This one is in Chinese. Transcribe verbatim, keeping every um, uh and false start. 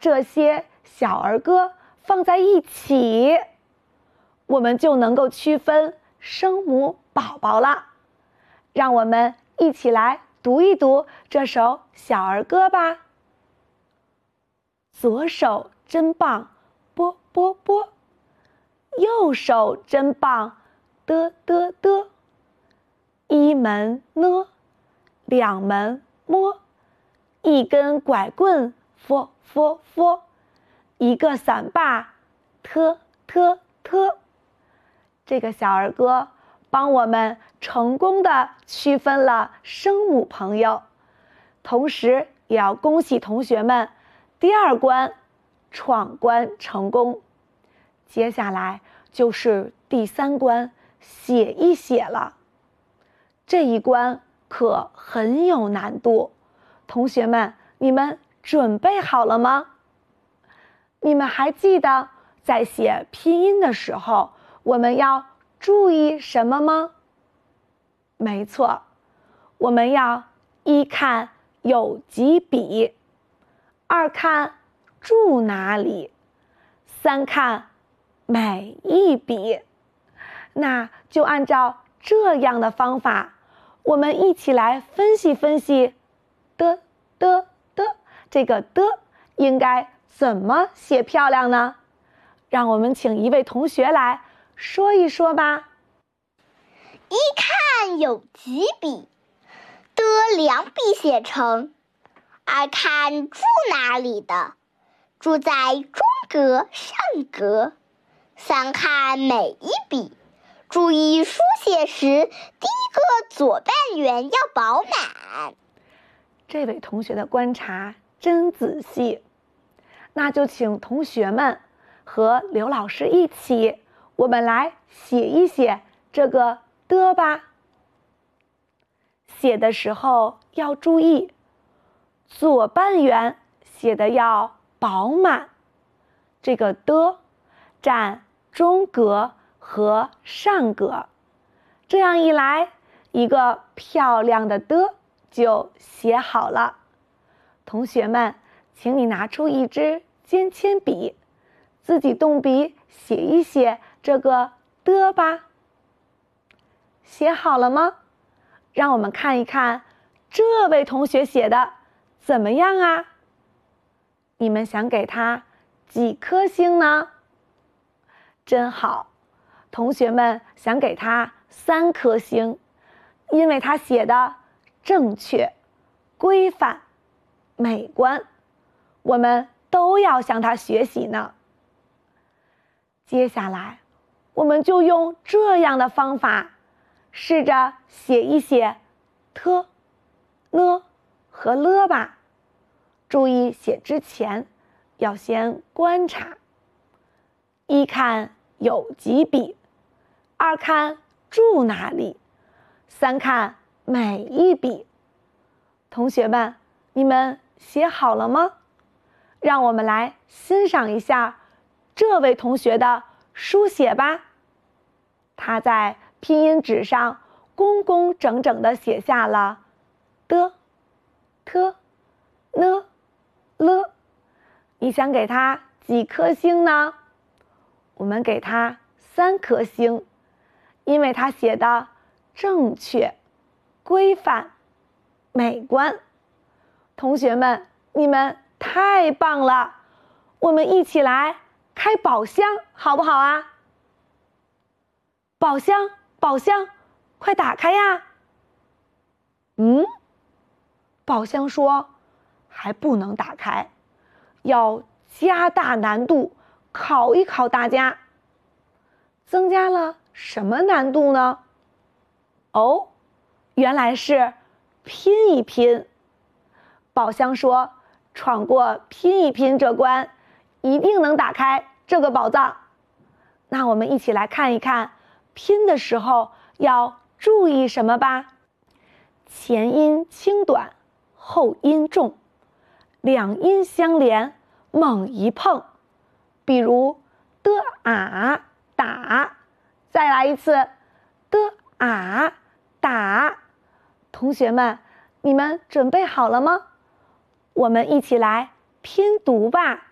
这些小儿歌放在一起，我们就能够区分声母宝宝了。让我们一起来读一读这首小儿歌吧。左手真棒，啵啵啵；右手真棒，嘚嘚嘚。一门呢，两门摸，一根拐棍佛佛佛，一个伞把特特特。这个小儿歌帮我们成功的区分了声母朋友，同时也要恭喜同学们第二关闯关成功。接下来就是第三关写一写了。这一关可很有难度，同学们，你们准备好了吗？你们还记得在写拼音的时候，我们要注意什么吗？没错，我们要一看有几笔，二看注哪里，三看每一笔。那就按照这样的方法，我们一起来分析分析的的的这个的应该怎么写漂亮呢？让我们请一位同学来说一说吧。 一看有几笔，的两笔写成，二看注哪里的，注在中格上格，三看每一笔。注意书写时，第一个左半圆要饱满。 这位同学的观察真仔细，那就请同学们和刘老师一起，我们来写一写这个的吧。写的时候要注意，左半圆写的要饱满，这个的占中格和上格，这样一来，一个漂亮的的就写好了。同学们，请你拿出一支尖铅笔，自己动笔写一写这个的吧。写好了吗？让我们看一看这位同学写的怎么样啊？你们想给他几颗星呢？真好，同学们想给他三颗星，因为他写的正确、规范、美观，我们都要向他学习呢。接下来，我们就用这样的方法，试着写一写特、呢和了吧。注意写之前要先观察，一看有几笔，二看注哪里，三看每一笔。同学们，你们写好了吗？让我们来欣赏一下这位同学的书写吧。他在拼音纸上工工整整地写下了的、特、呢、了。你想给他几颗星呢？我们给他三颗星，因为他写的正确、规范、美观。同学们，你们太棒了！我们一起来开宝箱，好不好啊？宝箱，宝箱，快打开呀！嗯，宝箱说还不能打开，要加大难度，考一考大家。增加了什么难度呢？哦，原来是拼一拼。宝箱说，闯过拼一拼这关，一定能打开这个宝藏。那我们一起来看一看，拼的时候要注意什么吧。前音轻短，后音重，两音相连，猛一碰。比如的啊打，再来一次的啊打。同学们，你们准备好了吗？我们一起来拼读吧。